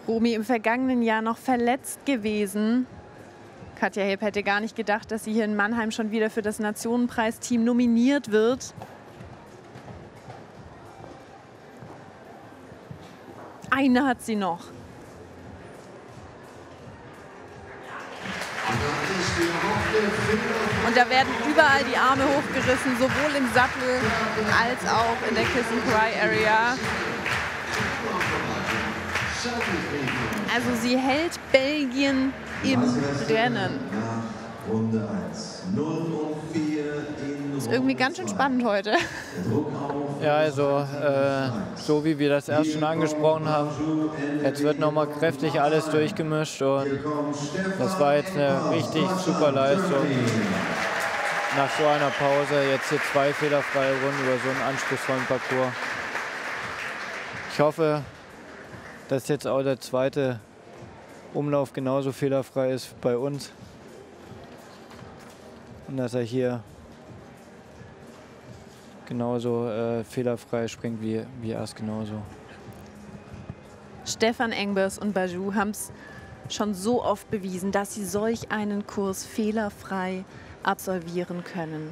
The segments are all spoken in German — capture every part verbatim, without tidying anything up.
Romy im vergangenen Jahr noch verletzt gewesen. Katja Hipp hätte gar nicht gedacht, dass sie hier in Mannheim schon wieder für das Nationenpreisteam nominiert wird. Eine hat sie noch. Und da werden überall die Arme hochgerissen, sowohl im Sattel als auch in der Kiss and Cry Area. Also sie hält Belgien im Rennen. Ist irgendwie ganz schön spannend heute. Ja, also äh, so wie wir das erst schon angesprochen haben, jetzt wird nochmal kräftig alles durchgemischt und das war jetzt eine richtig super Leistung. Nach so einer Pause jetzt hier zwei fehlerfreie Runden über so einen anspruchsvollen Parcours. Ich hoffe, dass jetzt auch der zweite Umlauf genauso fehlerfrei ist bei uns und dass er hier genauso äh, fehlerfrei springt wie, wie erst genauso. Stefan Engbers und Bajou haben es schon so oft bewiesen, dass sie solch einen Kurs fehlerfrei absolvieren können.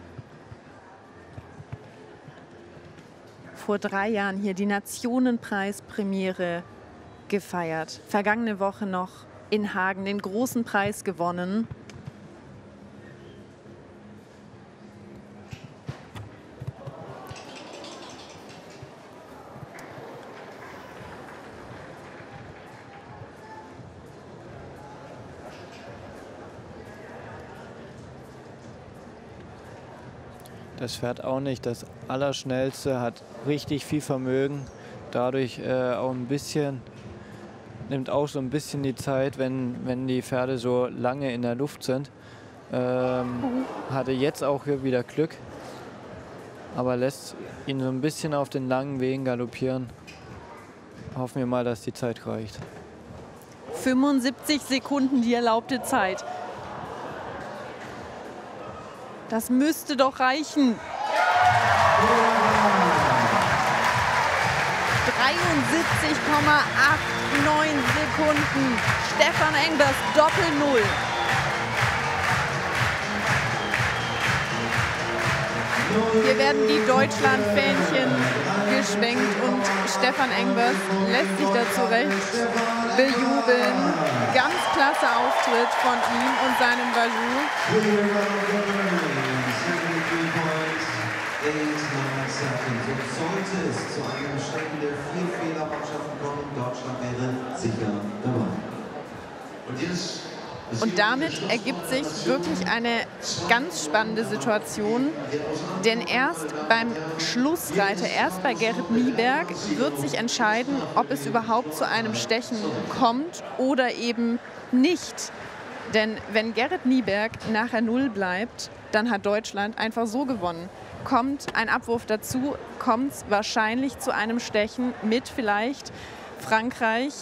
Vor drei Jahren hier die Nationenpreis-Premiere gefeiert. Vergangene Woche noch in Hagen den großen Preis gewonnen. Das fährt auch nicht das Allerschnellste, hat richtig viel Vermögen, dadurch äh, auch ein bisschen, nimmt auch so ein bisschen die Zeit, wenn, wenn die Pferde so lange in der Luft sind. Ähm, hatte jetzt auch hier wieder Glück, aber lässt ihn so ein bisschen auf den langen Wegen galoppieren. Hoffen wir mal, dass die Zeit reicht. fünfundsiebzig Sekunden die erlaubte Zeit. Das müsste doch reichen. dreiundsiebzig Komma neunundachtzig Sekunden. Stefan Engbers Doppel-Null. Hier werden die Deutschland-Fähnchen geschwenkt und Stefan Engbers lässt sich dazu recht bejubeln. Ganz klasse Auftritt von ihm und seinem Bajou. Sollte es zu einem Strecken der vier Fehlermannschaften kommen, Deutschland wäre sicher dabei. Und jetzt Und damit ergibt sich wirklich eine ganz spannende Situation, denn erst beim Schlussreiter, erst bei Gerrit Nieberg, wird sich entscheiden, ob es überhaupt zu einem Stechen kommt oder eben nicht. Denn wenn Gerrit Nieberg nachher null bleibt, dann hat Deutschland einfach so gewonnen. Kommt ein Abwurf dazu, kommt es wahrscheinlich zu einem Stechen mit vielleicht Frankreich,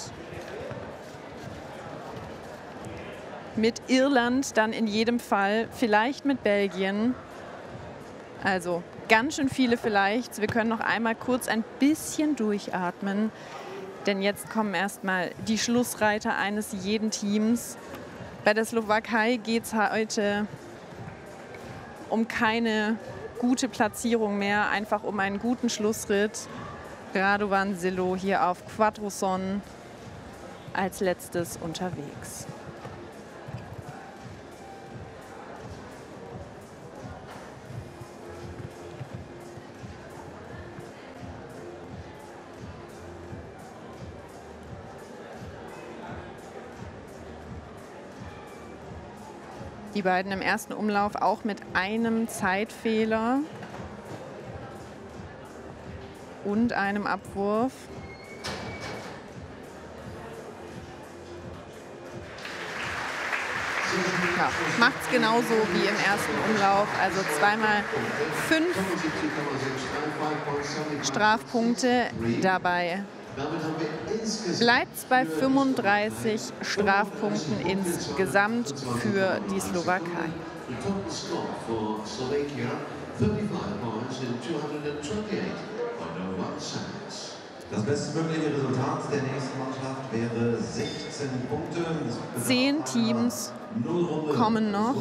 mit Irland dann in jedem Fall, vielleicht mit Belgien. Also ganz schön viele vielleicht. Wir können noch einmal kurz ein bisschen durchatmen, denn jetzt kommen erstmal die Schlussreiter eines jeden Teams. Bei der Slowakei geht es heute um keine gute Platzierung mehr, einfach um einen guten Schlussritt. Radovan Silo hier auf Quattro-Son als letztes unterwegs. Die beiden im ersten Umlauf auch mit einem Zeitfehler und einem Abwurf. Ja, macht es genauso wie im ersten Umlauf, also zweimal fünf Strafpunkte dabei. Bleibt es bei fünfunddreißig Strafpunkten insgesamt für die Slowakei. Das bestmögliche Resultat der nächsten Mannschaft wäre Zehn Teams kommen noch.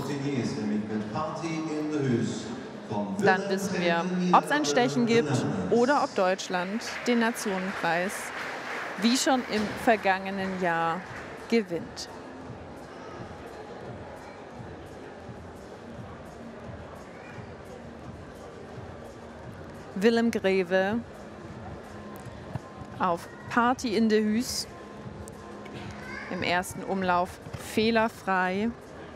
Dann wissen wir, ob es ein Stechen gibt oder ob Deutschland den Nationenpreis wie schon im vergangenen Jahr gewinnt. Willem Greve auf Party in de Huis. Im ersten Umlauf fehlerfrei.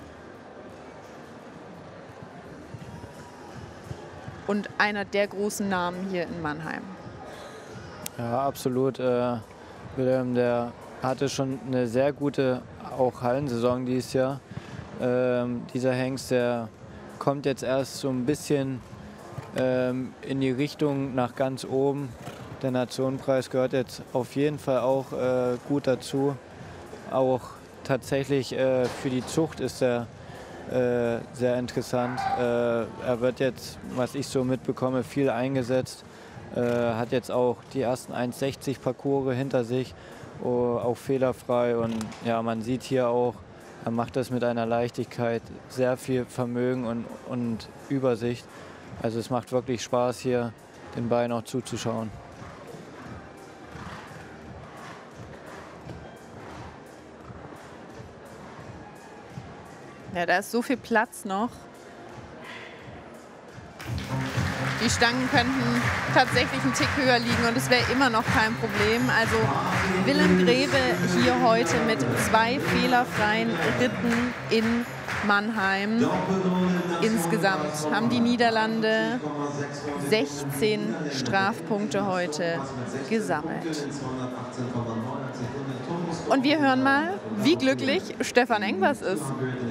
Und einer der großen Namen hier in Mannheim. Ja, absolut. Äh, Willem, der hatte schon eine sehr gute auch Hallensaison dieses Jahr. Ähm, dieser Hengst, der kommt jetzt erst so ein bisschen ähm, in die Richtung nach ganz oben. Der Nationenpreis gehört jetzt auf jeden Fall auch äh, gut dazu. Auch tatsächlich äh, für die Zucht ist er äh, sehr interessant. Äh, er wird jetzt, was ich so mitbekomme, viel eingesetzt. Äh, hat jetzt auch die ersten eins sechzig Parcours hinter sich, oh, auch fehlerfrei. Und ja, man sieht hier auch, er macht das mit einer Leichtigkeit, sehr viel Vermögen und, und Übersicht. Also es macht wirklich Spaß, hier den Beinen auch zuzuschauen. Ja, da ist so viel Platz noch. Die Stangen könnten tatsächlich einen Tick höher liegen und es wäre immer noch kein Problem. Also Willem Greve hier heute mit zwei fehlerfreien Ritten in Mannheim. Insgesamt haben die Niederlande sechzehn Strafpunkte heute gesammelt. Und wir hören mal, wie glücklich Stefan Engwas ist.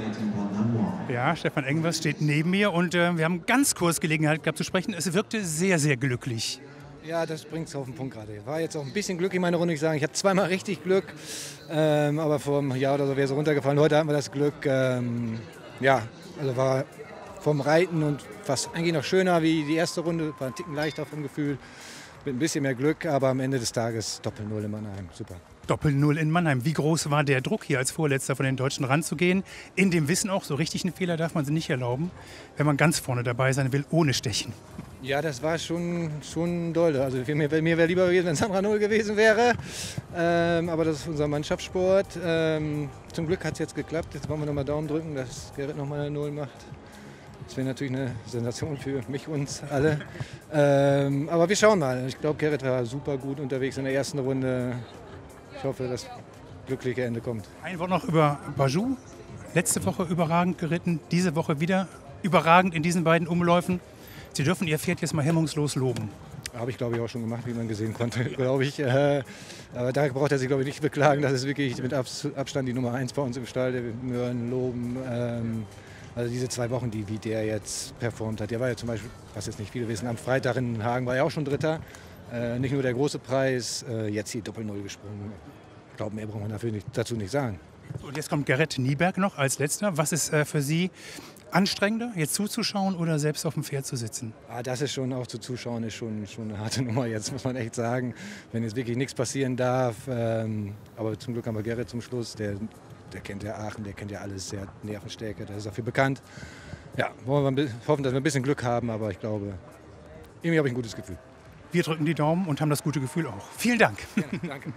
Ja, Stefan Engwas steht neben mir und äh, wir haben ganz kurz Gelegenheit gehabt zu sprechen. Es wirkte sehr, sehr glücklich. Ja, das bringt es auf den Punkt gerade. War jetzt auch ein bisschen Glück in meiner Runde, ich sagen. Ich hatte zweimal richtig Glück, ähm, aber vor einem Jahr oder so wäre es runtergefallen. Heute hatten wir das Glück, ähm, ja, also war vom Reiten und fast eigentlich noch schöner wie die erste Runde. War ein Ticken leichter vom Gefühl, mit ein bisschen mehr Glück, aber am Ende des Tages Doppel-Null in Mannheim. Super. Doppel-Null in Mannheim. Wie groß war der Druck, hier als Vorletzter von den Deutschen ranzugehen? In dem Wissen auch, so richtig einen Fehler darf man sich nicht erlauben, wenn man ganz vorne dabei sein will, ohne Stechen. Ja, das war schon, schon doll. Also mir, mir wäre lieber gewesen, wenn es Sandra Null gewesen wäre. Ähm, aber das ist unser Mannschaftssport. Ähm, zum Glück hat es jetzt geklappt. Jetzt wollen wir nochmal Daumen drücken, dass Gerrit nochmal eine Null macht. Das wäre natürlich eine Sensation für mich, uns alle. Ähm, aber wir schauen mal. Ich glaube, Gerrit war super gut unterwegs in der ersten Runde. Ich hoffe, dass das glückliche Ende kommt. Ein Wort noch über Bajou. Letzte Woche überragend geritten, diese Woche wieder überragend in diesen beiden Umläufen. Sie dürfen Ihr Pferd jetzt mal hemmungslos loben. Habe ich, glaube ich, auch schon gemacht, wie man gesehen konnte, glaube ich. Äh, aber da braucht er sich, glaube ich, nicht beklagen. Das ist wirklich mit Abstand die Nummer eins bei uns im Stall. Wir mögen, loben. Ähm, also diese zwei Wochen, die wie der jetzt performt hat. Der war ja zum Beispiel, was jetzt nicht viele wissen, am Freitag in Hagen war er auch schon Dritter. Äh, nicht nur der große Preis, äh, jetzt hier Doppel-Null gesprungen. Ich glaube, mehr braucht man dafür nicht, dazu nicht sagen. Und jetzt kommt Gerrit Nieberg noch als Letzter. Was ist äh, für Sie anstrengender, jetzt zuzuschauen oder selbst auf dem Pferd zu sitzen? Ah, das ist schon auch zu zuschauen, ist schon, schon eine harte Nummer jetzt, muss man echt sagen. Wenn jetzt wirklich nichts passieren darf. Ähm, aber zum Glück haben wir Gerrit zum Schluss. Der, der kennt ja Aachen, der kennt ja alles, der hat Nervenstärke, der ist dafür bekannt. Ja, wollen wir hoffen, dass wir ein bisschen Glück haben, aber ich glaube, irgendwie habe ich ein gutes Gefühl. Wir drücken die Daumen und haben das gute Gefühl auch. Vielen Dank. Ja, danke.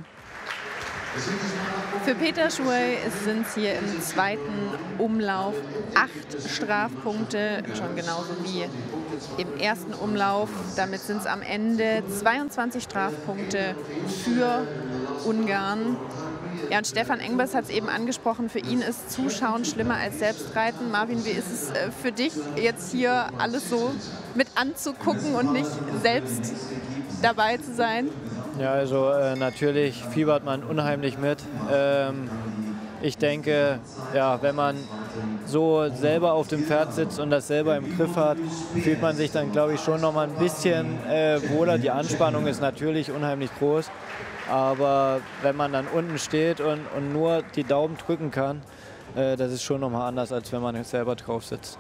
Für Peter Schuey sind es hier im zweiten Umlauf acht Strafpunkte, schon genauso wie im ersten Umlauf. Damit sind es am Ende zweiundzwanzig Strafpunkte für Ungarn. Ja, und Stefan Engwas hat es eben angesprochen, für ihn ist Zuschauen schlimmer als Selbstreiten. Marvin, wie ist es für dich, jetzt hier alles so mit anzugucken und nicht selbst dabei zu sein? Ja, also äh, natürlich fiebert man unheimlich mit. Ähm, ich denke, ja, wenn man so selber auf dem Pferd sitzt und das selber im Griff hat, fühlt man sich dann, glaube ich, schon noch mal ein bisschen äh, wohler. Die Anspannung ist natürlich unheimlich groß. Aber wenn man dann unten steht und, und nur die Daumen drücken kann, äh, das ist schon noch mal anders, als wenn man selber drauf sitzt.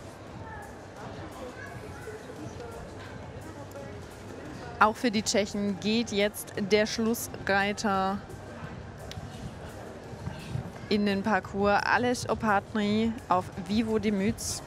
Auch für die Tschechen geht jetzt der Schlussreiter in den Parcours. Aleš Opatný auf Vivo Demütz.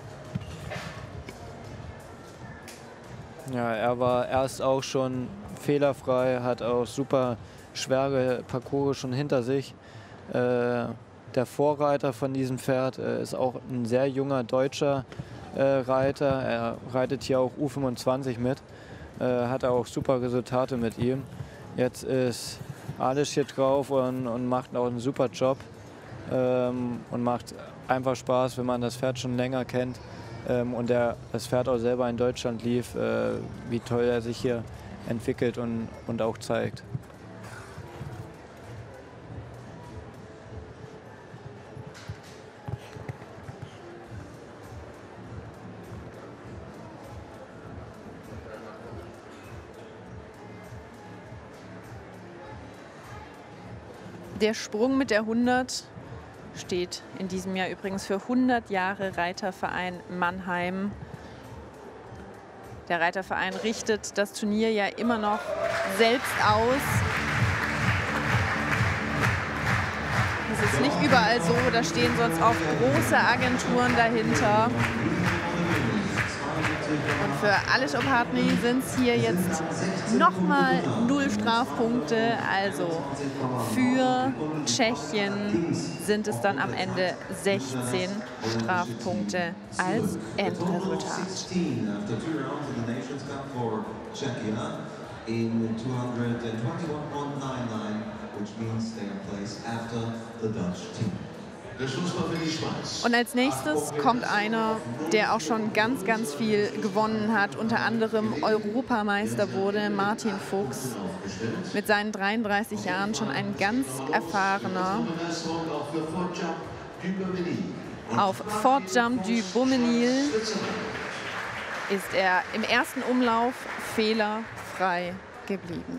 Ja, er war erst auch schon fehlerfrei, hat auch super schwere Parcours schon hinter sich. Äh, der Vorreiter von diesem Pferd äh, ist auch ein sehr junger deutscher äh, Reiter. Er reitet hier auch U fünfundzwanzig mit, äh, hat auch super Resultate mit ihm. Jetzt ist Aleš hier drauf und, und macht auch einen super Job ähm, und macht einfach Spaß, wenn man das Pferd schon länger kennt. Ähm, und der, das Pferd auch selber in Deutschland lief, äh, wie toll er sich hier entwickelt und, und auch zeigt. Der Sprung mit der hundert steht in diesem Jahr übrigens für hundert Jahre Reiterverein Mannheim. Der Reiterverein richtet das Turnier ja immer noch selbst aus. Das ist nicht überall so, da stehen sonst auch große Agenturen dahinter. Und für Aleš Opatný sind es hier jetzt nochmal null Strafpunkte. Also für Tschechien sind es dann am Ende sechzehn Strafpunkte als Endresultat. Und als nächstes kommt einer, der auch schon ganz, ganz viel gewonnen hat, unter anderem Europameister wurde, Martin Fuchs. Mit seinen dreiunddreißig Jahren schon ein ganz erfahrener. Auf Fort Jump du Beaumesnil ist er im ersten Umlauf fehlerfrei geblieben.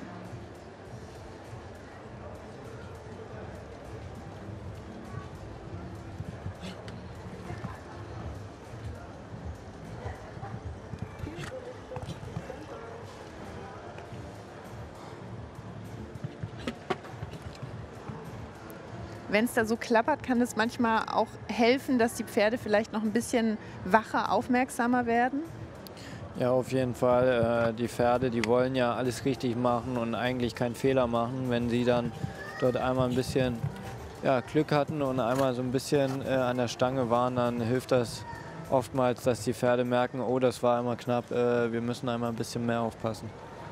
Wenn es da so klappert, kann es manchmal auch helfen, dass die Pferde vielleicht noch ein bisschen wacher, aufmerksamer werden? Ja, auf jeden Fall. Die Pferde, die wollen ja alles richtig machen und eigentlich keinen Fehler machen. Wenn sie dann dort einmal ein bisschen ja, Glück hatten und einmal so ein bisschen äh, an der Stange waren, dann hilft das oftmals, dass die Pferde merken, oh, das war einmal knapp, äh, wir müssen einmal ein bisschen mehr aufpassen.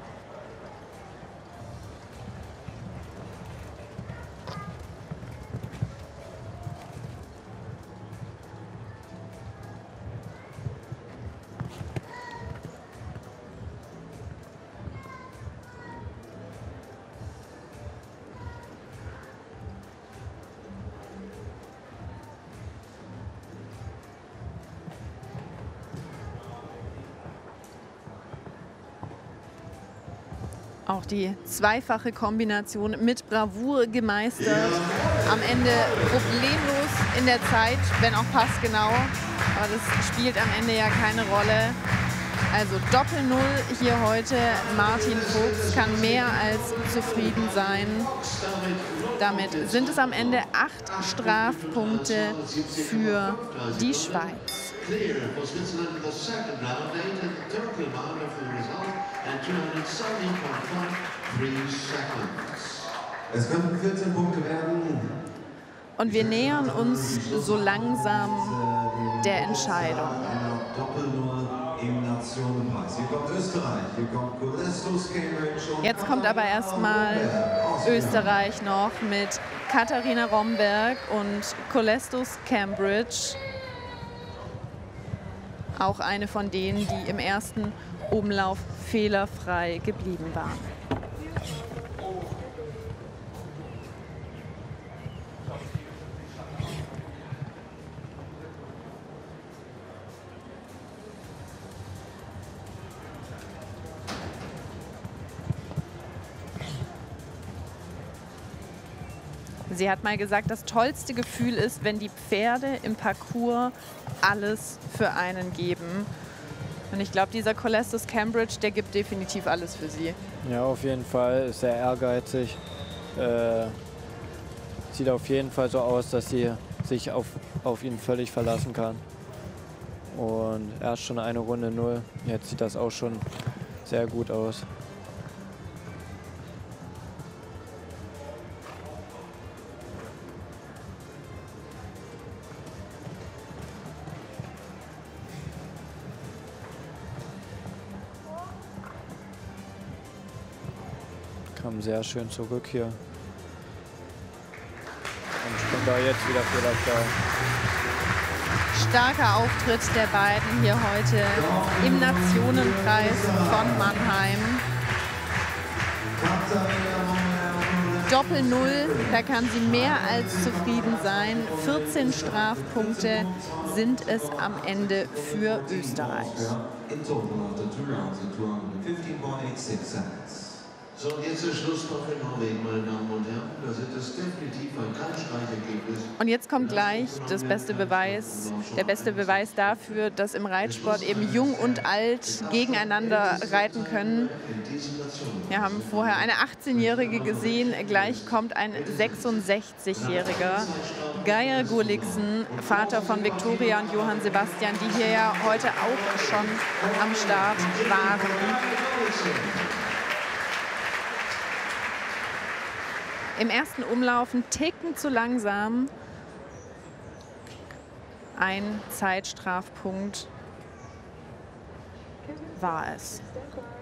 Auch die zweifache Kombination mit Bravour gemeistert. Am Ende problemlos in der Zeit, wenn auch passgenau. Aber das spielt am Ende ja keine Rolle. Also Doppel-Null hier heute. Martin Fuchs kann mehr als zufrieden sein. Damit sind es am Ende acht Strafpunkte für die Schweiz. Es könnten vierzehn Punkte werden. Und wir nähern uns so langsam der Entscheidung. Jetzt kommt aber erstmal Österreich noch mit Katharina Romberg und Colestus Cambridge. Auch eine von denen, die im ersten Umlauf fehlerfrei geblieben waren. Sie hat mal gesagt, das tollste Gefühl ist, wenn die Pferde im Parcours alles für einen geben. Und ich glaube, dieser Colestus Cambridge, der gibt definitiv alles für sie. Ja, auf jeden Fall. Ist sehr ehrgeizig. Äh, sieht auf jeden Fall so aus, dass sie sich auf, auf ihn völlig verlassen kann. Und erst schon eine Runde null. Jetzt sieht das auch schon sehr gut aus. Kam sehr schön zurück hier. Und springt da jetzt wieder fehlerfrei. Starker Auftritt der beiden hier heute im Nationenpreis von Mannheim. Doppel Null, da kann sie mehr als zufrieden sein. vierzehn Strafpunkte sind es am Ende für Österreich. So, und jetzt der Schlusskampf in Norwegen, meine Damen und Herren. Da sind es definitiv ein kein Streichergebnis. Und jetzt kommt gleich das beste Beweis, der beste Beweis dafür, dass im Reitsport eben Jung und Alt gegeneinander reiten können. Wir haben vorher eine achtzehnjährige gesehen, gleich kommt ein sechsundsechzigjähriger. Geir Gulliksen, Vater von Viktoria und Johann Sebastian, die hier ja heute auch schon am Start waren. Im ersten Umlauf ein Ticken zu langsam. Ein Zeitstrafpunkt war es.